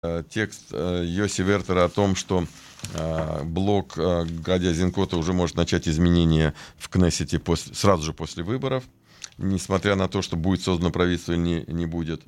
текст Йоси Вертера о том, что блок Гади Азинкота уже может начать изменения в Кнессете сразу же после выборов, несмотря на то, что будет создано правительство или не будет.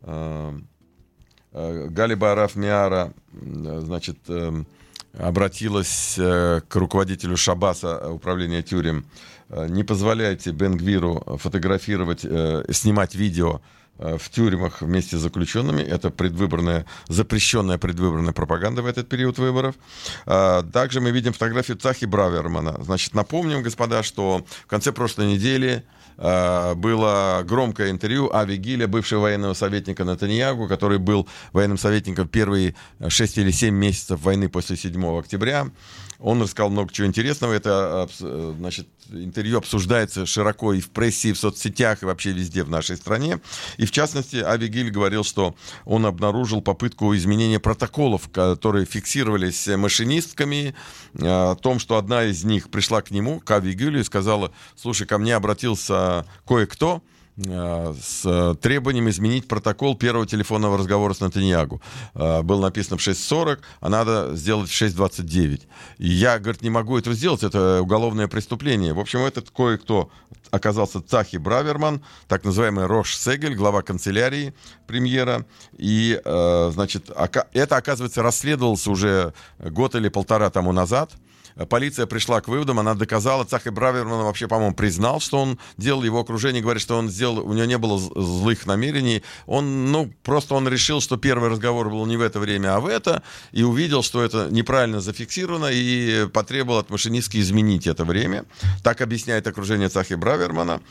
Галиба Араф Миара, значит, обратилась к руководителю Шабаса, управления тюрем: не позволяйте Бен-Гвиру фотографировать, снимать видео в тюрьмах вместе с заключенными. Это запрещенная предвыборная пропаганда в этот период выборов. Также мы видим фотографию Цахи Бравермана. Значит, напомним, господа, что в конце прошлой недели было громкое интервью Ави Гиля, бывшего военного советника Нетаньяху, который был военным советником первые 6 или 7 месяцев войны после 7 октября. Он рассказал много чего интересного. Это, значит, интервью обсуждается широко и в прессе, и в соцсетях, и вообще везде в нашей стране. И, в частности, Ави Гиль говорил, что он обнаружил попытку изменения протоколов, которые фиксировались машинистками, о том, что одна из них пришла к нему, к Ави Гилю, и сказала: слушай, ко мне обратился кое-кто с требованием изменить протокол первого телефонного разговора с Нетаньяху. Было написано в 6:40, а надо сделать в 6:29. И я, говорит, не могу этого сделать, это уголовное преступление. В общем, этот кое-кто оказался Цахи Браверман, так называемый Рош Сегель, глава канцелярии премьера. И, значит, это, оказывается, расследовалось уже год или полтора тому назад. Полиция пришла к выводам, она доказала, Цахи Браверман вообще, по-моему, признал, что он делал, его окружение говорит, что он сделал, у него не было злых намерений, просто он решил, что первый разговор был не в это время, а в это, и увидел, что это неправильно зафиксировано, и потребовал от машинистки изменить это время. Так объясняет окружение Цахи Бравермана.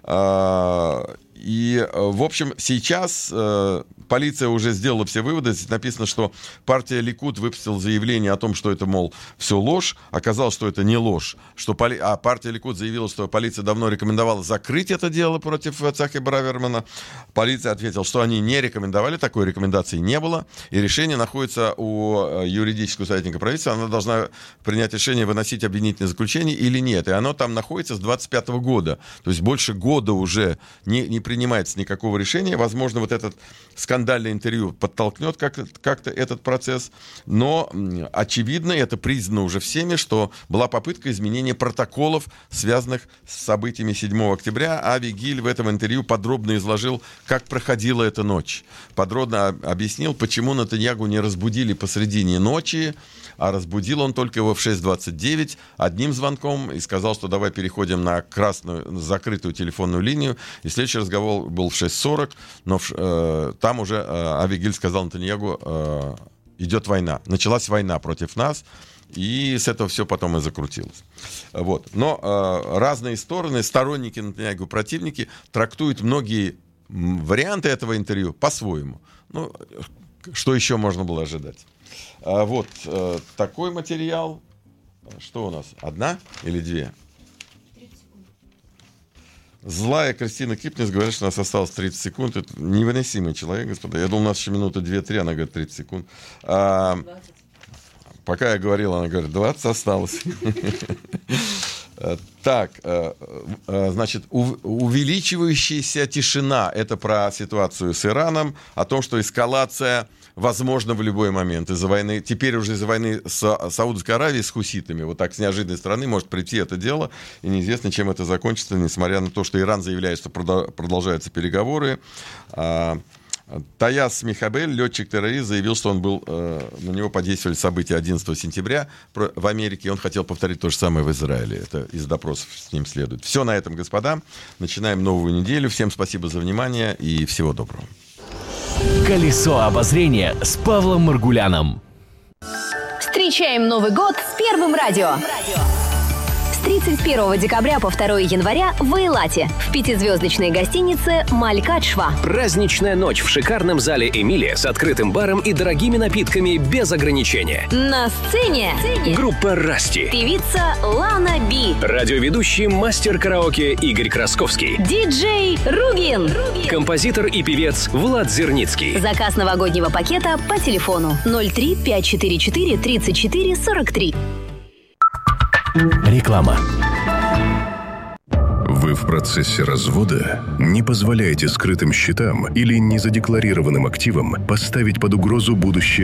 И, в общем, сейчас полиция уже сделала все выводы. Здесь написано, что партия Ликуд выпустила заявление о том, что это, мол, все ложь. Оказалось, что это не ложь. А партия Ликуд заявила, что полиция давно рекомендовала закрыть это дело против Цахи Бравермана. Полиция ответила, что они не рекомендовали, такой рекомендации не было. И решение находится у юридического советника правительства. Она должна принять решение, выносить обвинительное заключение или нет. И оно там находится с 25 года. То есть больше года уже не принимается никакого решения. Возможно, вот этот скандальное интервью подтолкнет как-то этот процесс. Но очевидно, это признано уже всеми, что была попытка изменения протоколов, связанных с событиями 7 октября. Ави Гиль в этом интервью подробно изложил, как проходила эта ночь. Подробно объяснил, почему Нетаньяху не разбудили посредине ночи, а разбудил он только его в 6:29 одним звонком и сказал, что давай переходим на красную, закрытую телефонную линию. И следующий разговор был в 6:40, но там уже Ави Гиль сказал Нетаньяху: идет война. Началась война против нас, и с этого все потом и закрутилось. Вот. Но разные стороны, сторонники Нетаньяху, противники, трактуют многие варианты этого интервью по-своему. Ну, что еще можно было ожидать? Вот такой материал. Что у нас? Одна или две? Злая Кристина Кипнис говорит, что у нас осталось 30 секунд. Это невыносимый человек, господа. Я думал, у нас еще минуты 2-3, она говорит 30 секунд. 20. Пока я говорил, она говорит, 20 осталось. Так, значит, увеличивающаяся тишина. Это про ситуацию с Ираном, о том, что эскалация возможно в любой момент. Из-за войны, теперь уже из-за войны с Саудовской Аравией, с хуситами, вот так с неожиданной стороны может прийти это дело, и неизвестно, чем это закончится, несмотря на то, что Иран заявляет, что продолжаются переговоры. Таяс Михабель, летчик-террорист, заявил, что на него подействовали события 11 сентября в Америке, и он хотел повторить то же самое в Израиле. Это из допросов с ним следует. Все на этом, господа. Начинаем новую неделю. Всем спасибо за внимание и всего доброго. Колесо обозрения с Павлом Маргуляном. Встречаем Новый год с Первым радио. С 31 декабря по 2 января в Эйлате в 5-звездочной гостинице «Малькат-Шва». Праздничная ночь в шикарном зале «Эмилия» с открытым баром и дорогими напитками без ограничения. На сцене группа «Расти», певица Лана Би, радиоведущий мастер караоке Игорь Красковский, диджей Ругин, композитор и певец Влад Зерницкий. Заказ новогоднего пакета по телефону 03 544 34 43. Реклама. Вы в процессе развода? Не позволяйте скрытым счетам или незадекларированным активам поставить под угрозу будущее